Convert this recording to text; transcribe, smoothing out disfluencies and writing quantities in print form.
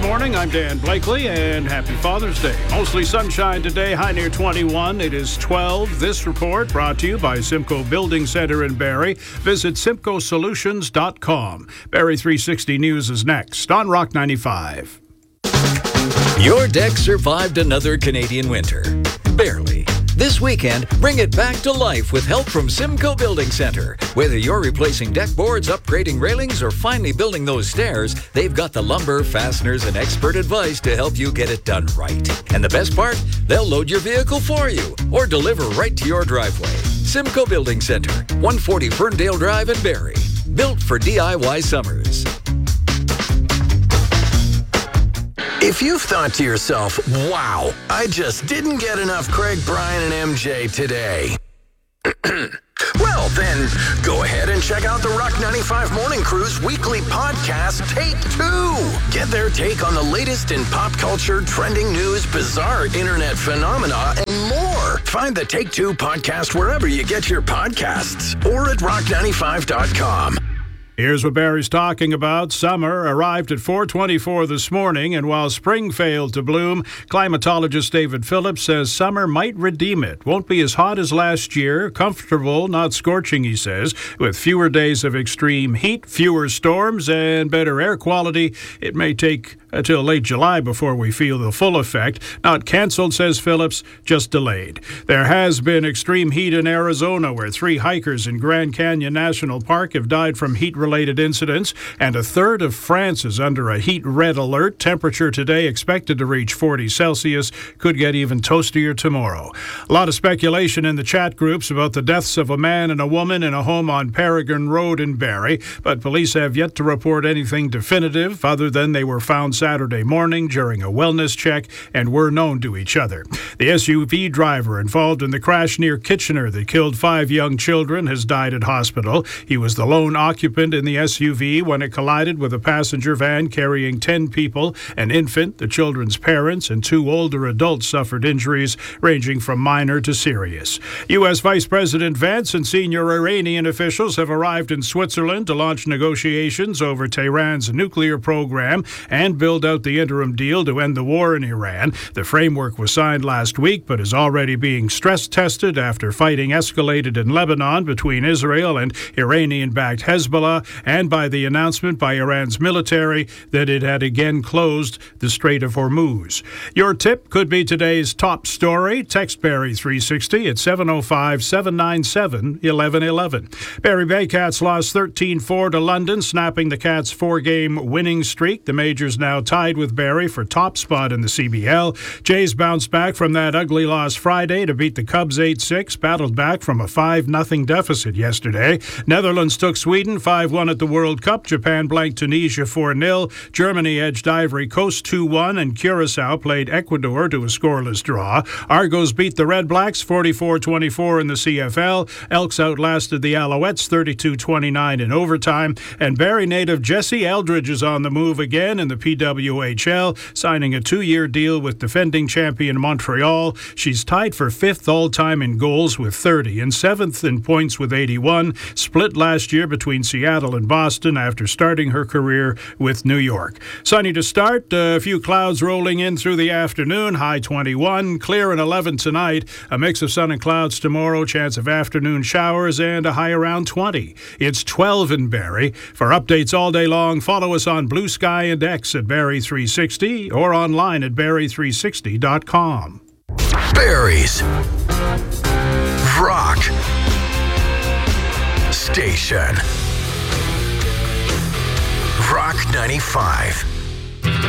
morning. I'm Dan Blakely, and happy Father's Day. Mostly sunshine today, high near 21. It is 12. This report brought to you by Simcoe Building Center in Barrie. Visit simcoesolutions.com. Barrie 360 News is next on Rock 95. Your deck survived another Canadian winter. Barely. This weekend, bring it back to life with help from Simcoe Building Center. Whether you're replacing deck boards, upgrading railings, or finally building those stairs, they've got the lumber, fasteners, and expert advice to help you get it done right. And the best part? They'll load your vehicle for you or deliver right to your driveway. Simcoe Building Center, 140 Ferndale Drive in Barrie. Built for DIY summers. If you've thought to yourself, wow, I just didn't get enough Craig, Brian, and MJ today. Well, then, go ahead and check out the Rock 95 Morning Crew's weekly podcast, Take Two. Get their take on the latest in pop culture, trending news, bizarre internet phenomena, and more. Find the Take Two podcast wherever you get your podcasts or at rock95.com. Here's what Barrie's talking about. Summer arrived at 4:24 this morning, and while spring failed to bloom, climatologist David Phillips says summer might redeem it. Won't be as hot as last year. Comfortable, not scorching, he says. With fewer days of extreme heat, fewer storms, and better air quality, it may take until late July before we feel the full effect. Not canceled, says Phillips, just delayed. There has been extreme heat in Arizona, where 3 hikers in Grand Canyon National Park have died from heat-related incidents, and a third of France is under a heat red alert. Temperature today expected to reach 40 Celsius, could get even toastier tomorrow. A lot of speculation in the chat groups about the deaths of a man and a woman in a home on Peregrine Road in Barrie, but police have yet to report anything definitive other than they were found Saturday morning during a wellness check and were known to each other. The SUV driver involved in the crash near Kitchener that killed 5 young children has died at hospital. He was the lone occupant in the SUV when it collided with a passenger van carrying 10 people. An infant, the children's parents, and 2 older adults suffered injuries ranging from minor to serious. U.S. Vice President Vance and senior Iranian officials have arrived in Switzerland to launch negotiations over Tehran's nuclear program and build out the interim deal to end the war in Iran. The framework was signed last week, but is already being stress-tested after fighting escalated in Lebanon between Israel and Iranian-backed Hezbollah, and by the announcement by Iran's military that it had again closed the Strait of Hormuz. Your tip could be today's top story. Text Barrie 360 at 705-797-1111. Barrie Baycats lost 13-4 to London, snapping the Cats' 4-game winning streak. The Majors now tied with Barrie for top spot in the CBL. Jays bounced back from that ugly loss Friday to beat the Cubs 8-6, battled back from a 5-0 deficit yesterday. Netherlands took Sweden 5-1 at the World Cup. Japan blanked Tunisia 4-0. Germany edged Ivory Coast 2-1, and Curacao played Ecuador to a scoreless draw. Argos beat the Red Blacks 44-24 in the CFL. Elks outlasted the Alouettes 32-29 in overtime. And Barrie native Jessie Eldridge is on the move again in the PWHL, signing a 2-year deal with defending champion Montreal. She's tied for 5th all-time in goals with 30 and 7th in points with 81, split last year between Seattle and Boston after starting her career with New York. Sunny to start, a few clouds rolling in through the afternoon, high 21, clear and 11 tonight, a mix of sun and clouds tomorrow, chance of afternoon showers, and a high around 20. It's 12 in Barrie. For updates all day long, follow us on Blue Sky and X at Barrie 360 or online at barrie360.com. Barrie's Rock Station. Rock 95.